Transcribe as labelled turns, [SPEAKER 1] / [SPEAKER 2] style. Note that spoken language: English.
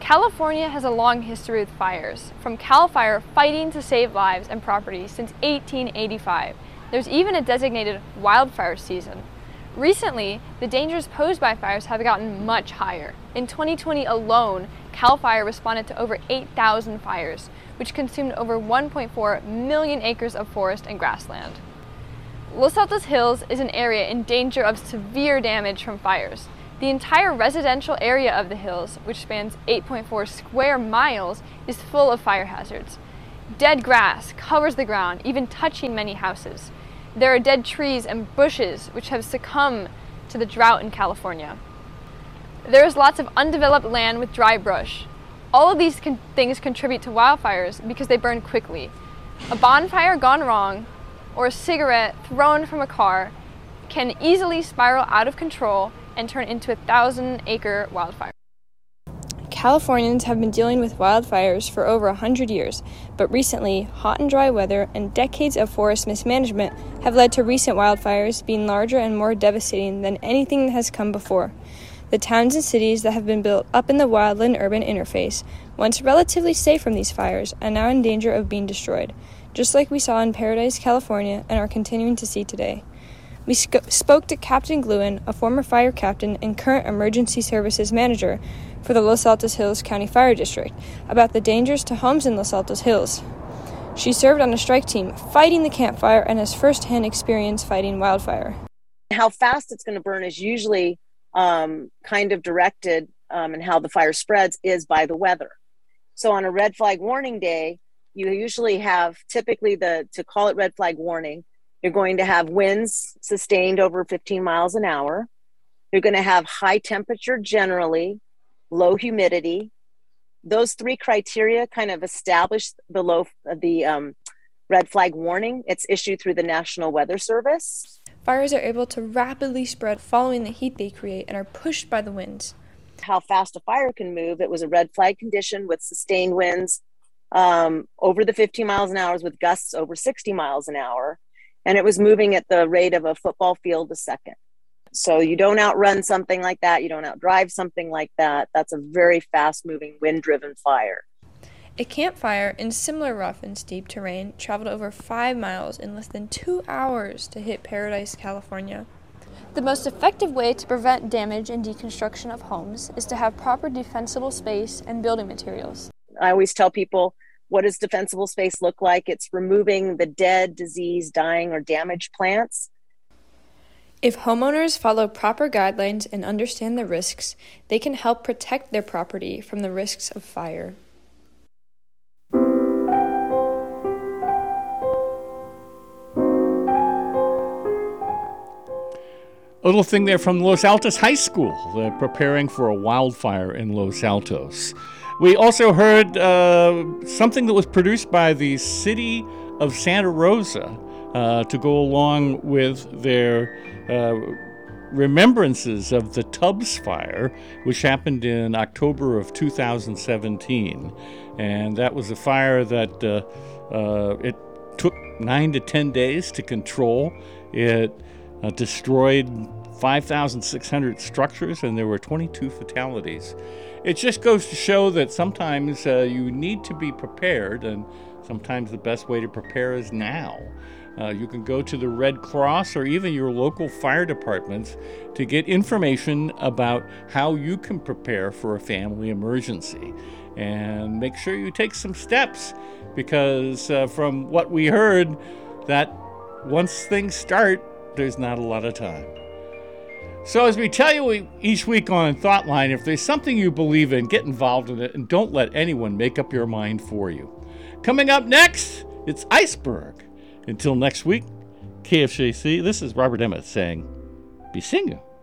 [SPEAKER 1] California has a long history with fires, from CAL FIRE fighting to save lives and property since 1885. There's even a designated wildfire season. Recently, the dangers posed by fires have gotten much higher. In 2020 alone, CAL FIRE responded to over 8,000 fires, which consumed over 1.4 million acres of forest and grassland. Los Altos Hills is an area in danger of severe damage from fires. The entire residential area of the hills, which spans 8.4 square miles, is full of fire hazards. Dead grass covers the ground, even touching many houses. There are dead trees and bushes which have succumbed to the drought in California. There is lots of undeveloped land with dry brush. All of these things contribute to wildfires because they burn quickly. A bonfire gone wrong or a cigarette thrown from a car can easily spiral out of control and turn into a 1,000-acre wildfire. Californians have been dealing with wildfires for over 100 years, but recently, hot and dry weather and decades of forest mismanagement have led to recent wildfires being larger and more devastating than anything that has come before. The towns and cities that have been built up in the wildland-urban interface, once relatively safe from these fires, are now in danger of being destroyed, just like we saw in Paradise, California, and are continuing to see today. We spoke to Captain Gluen, a former fire captain and current emergency services manager for the Los Altos Hills County Fire District, about the dangers to homes in Los Altos Hills. She served on a strike team fighting the campfire and has firsthand experience fighting wildfire.
[SPEAKER 2] How fast it's going to burn is usually kind of directed, and how the fire spreads is by the weather. So on a red flag warning day, you usually have typically to call it red flag warning, you're going to have winds sustained over 15 miles an hour. You're going to have high temperature generally, low humidity. Those three criteria kind of establish the red flag warning. It's issued through the National Weather Service.
[SPEAKER 1] Fires are able to rapidly spread following the heat they create and are pushed by the winds.
[SPEAKER 2] How fast a fire can move, it was a red flag condition with sustained winds over the 15 miles an hour with gusts over 60 miles an hour. And it was moving at the rate of a football field a second. So you don't outrun something like that. You don't outdrive something like that. That's a very fast-moving, wind-driven fire.
[SPEAKER 1] A campfire in similar rough and steep terrain traveled over 5 miles in less than 2 hours to hit Paradise, California. The most effective way to prevent damage and deconstruction of homes is to have proper defensible space and building materials.
[SPEAKER 2] I always tell people, what does defensible space look like? It's removing the dead, diseased, dying, or damaged plants.
[SPEAKER 1] If homeowners follow proper guidelines and understand the risks, they can help protect their property from the risks of fire.
[SPEAKER 3] A little thing there from Los Altos High School, preparing for a wildfire in Los Altos. We also heard something that was produced by the city of Santa Rosa to go along with their remembrances of the Tubbs Fire, which happened in October of 2017. And that was a fire that it took 9 to 10 days to control. It destroyed 5,600 structures, and there were 22 fatalities. It just goes to show that sometimes you need to be prepared, and sometimes the best way to prepare is now. You can go to the Red Cross or even your local fire departments to get information about how you can prepare for a family emergency. And make sure you take some steps, because from what we heard, that once things start, there's not a lot of time. So as we tell you each week on Thoughtline, if there's something you believe in, get involved in it and don't let anyone make up your mind for you. Coming up next, it's Iceberg. Until next week, KFJC, this is Robert Emmett saying, be singing.